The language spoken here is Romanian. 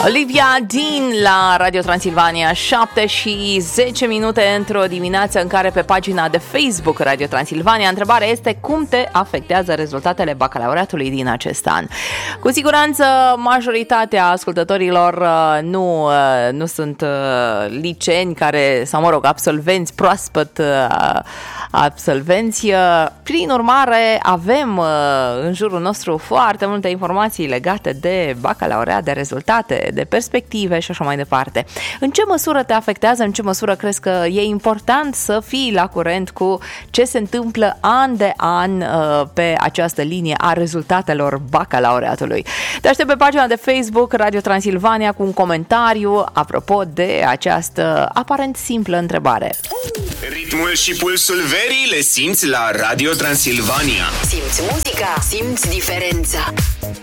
Olivia Dean la Radio Transilvania, 7:10 într-o dimineață în care pe pagina de Facebook Radio Transilvania întrebarea este: cum te afectează rezultatele bacalaureatului din acest an? Cu siguranță majoritatea ascultătorilor nu sunt liceeni care, sau mă rog, absolvenți, proaspăt absolvenți. Prin urmare, avem în jurul nostru foarte multe informații legate de bacalaureat, de rezultate, de perspective și așa mai departe. În ce măsură te afectează, în ce măsură crezi că e important să fii la curent cu ce se întâmplă an de an pe această linie a rezultatelor bacalaureatului? Te aștept pe pagina de Facebook Radio Transilvania cu un comentariu apropo de această aparent simplă întrebare. Ritmul și pulsul verii le simți la Radio Transilvania. Simți muzica, simți diferența.